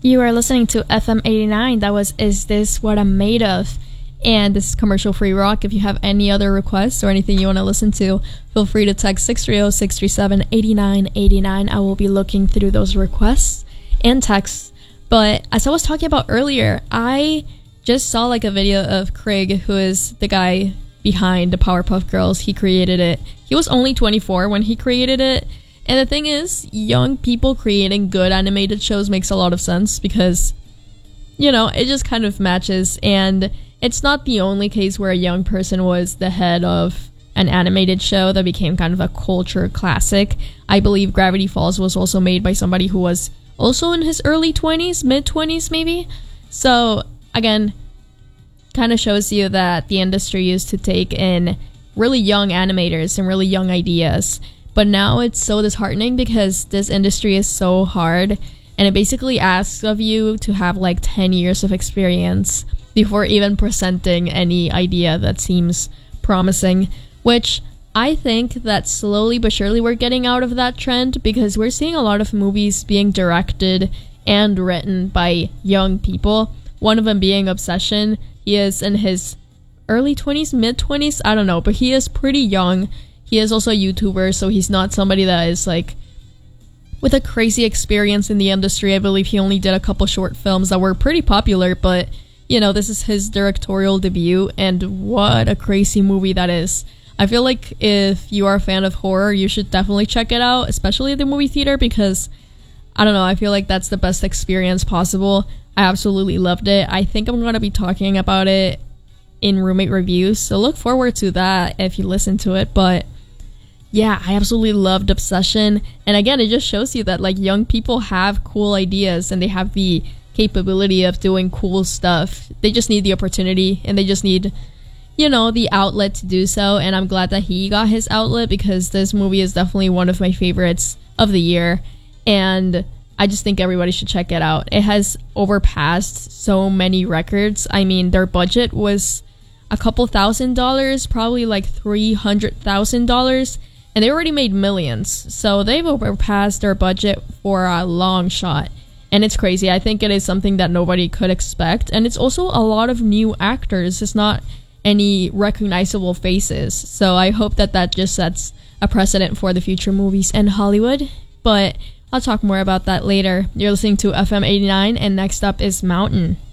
You are listening to FM 89. That was Is This What I'm Made Of? And this is commercial free rock. If you have any other requests or anything you want to listen to, feel free to text 630-637-8989. I will be looking through those requests and texts. But as I was talking about earlier, I just saw like a video of Craig, who is the guy behind the Powerpuff Girls. He created it. He was only 24 when he created it. And the thing is, young people creating good animated shows makes a lot of sense because, you know, it just kind of matches. And it's not the only case where a young person was the head of an animated show that became kind of a culture classic. I believe Gravity Falls was also made by somebody who was also in his early 20s, mid-20s maybe. So, again, kind of shows you that the industry used to take in really young animators and really young ideas. But now it's so disheartening because this industry is so hard and it basically asks of you to have like 10 years of experience before even presenting any idea that seems promising, which I think that slowly but surely we're getting out of that trend because we're seeing a lot of movies being directed and written by young people. One of them being Obsession. He is in his early 20s, mid-20s, I don't know, but he is pretty young. He is also a YouTuber, so he's not somebody that is like with a crazy experience in the industry. I believe he only did a couple short films that were pretty popular, but you know, this is his directorial debut, and what a crazy movie that is. I feel like if you are a fan of horror, you should definitely check it out, especially at the movie theater, because, I don't know, I feel like that's the best experience possible. I absolutely loved it. I think I'm going to be talking about it in Roommate Reviews, so look forward to that if you listen to it, but yeah, I absolutely loved Obsession, and again, it just shows you that, like, young people have cool ideas, and they have the capability of doing cool stuff. They just need the opportunity and they just need, you know, the outlet to do so, and I'm glad that he got his outlet because this movie is definitely one of my favorites of the year, and I just think everybody should check it out. It has overpassed so many records. I mean, their budget was a couple $1,000s, probably like $300,000, and they already made millions, so they've overpassed their budget for a long shot. And it's crazy. I think it is something that nobody could expect. And it's also a lot of new actors. It's not any recognizable faces. So I hope that that just sets a precedent for the future movies in Hollywood. But I'll talk more about that later. You're listening to FM 89, and next up is Mountain.